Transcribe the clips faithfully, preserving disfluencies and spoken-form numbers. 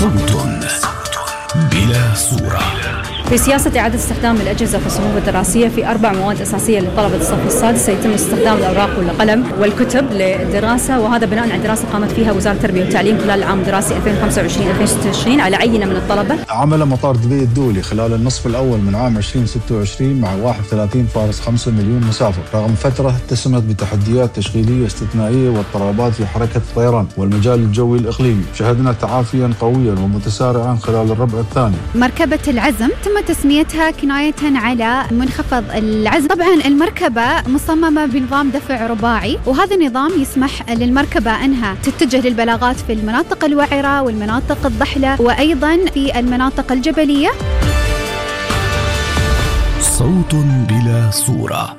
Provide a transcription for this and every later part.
صوت بلا صورة. في سياسة إعادة استخدام الأجهزة في الصفوف الدراسية في أربع مواد أساسية لطلبة الصف السادس سيتم استخدام الأوراق والقلم والكتب للدراسة، وهذا بناء على دراسة قامت فيها وزارة التربية والتعليم خلال العام الدراسي ألفين وخمسة وعشرين ألفين وستة وعشرين على عينة من الطلبة. عمل مطار دبي الدولي خلال النصف الأول من عام ألفين وستة وعشرين مع واحد وثلاثين فاصلة خمسة مليون مسافر، رغم فترة اتسمت بتحديات تشغيلية استثنائية واضطرابات في حركة الطيران والمجال الجوي الإقليمي. شهدنا تعافيا قويا ومتسارعا خلال الربع الثاني. مركبة العزم تم تسميتها كناية على منخفض العزم. طبعا المركبة مصممة بنظام دفع رباعي، وهذا النظام يسمح للمركبة أنها تتجه للبلاغات في المناطق الوعرة والمناطق الضحلة وأيضا في المناطق الجبلية. صوت بلا صورة.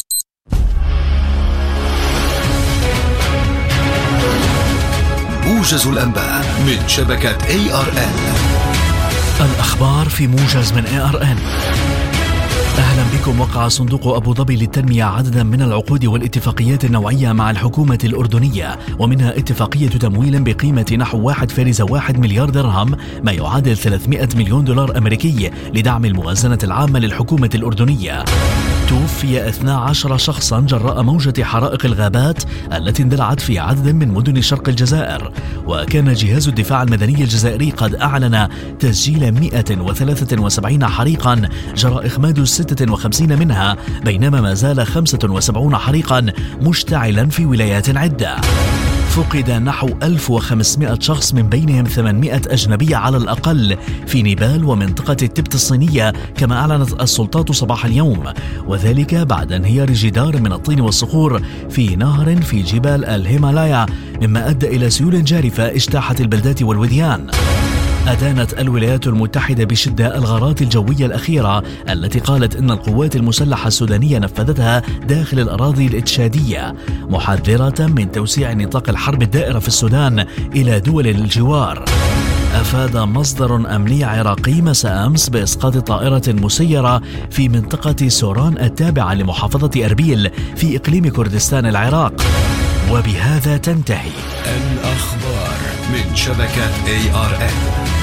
موجز الأنباء من شبكة إيه آر إن. الأخبار في موجز من إيه آر إن. أهلا بكم. وقع صندوق أبو ظبي للتنمية عددا من العقود والاتفاقيات النوعية مع الحكومة الأردنية، ومنها اتفاقية تمويل بقيمة نحو واحد فاصلة واحد مليار درهم ما يعادل ثلاثمائة مليون دولار أمريكي لدعم الموازنة العامة للحكومة الأردنية. توفي اثنا عشر شخصا جراء موجة حرائق الغابات التي اندلعت في عدد من مدن شرق الجزائر، وكان جهاز الدفاع المدني الجزائري قد أعلن تسجيل مئة وثلاثة وسبعين حريقا جراء إخماد ستة وخمسين منها، بينما ما زال خمسة وسبعين حريقا مشتعلا في ولايات عدة. فقد نحو ألف وخمسمائة شخص من بينهم ثمانمائة أجنبية على الأقل في نيبال ومنطقة التبت الصينية كما أعلنت السلطات صباح اليوم، وذلك بعد انهيار جدار من الطين والصخور في نهر في جبال الهيمالايا، مما أدى إلى سيول جارفة اجتاحت البلدات والوديان. أدانت الولايات المتحدة بشدة الغارات الجوية الأخيرة التي قالت إن القوات المسلحة السودانية نفذتها داخل الأراضي الإتشادية، محذرة من توسيع نطاق الحرب الدائرة في السودان إلى دول الجوار. أفاد مصدر أمني عراقي مساء أمس بإسقاط طائرة مسيرة في منطقة سوران التابعة لمحافظة أربيل في إقليم كردستان العراق. وبهذا تنتهي الأخبار من شبكة إيه آر إن.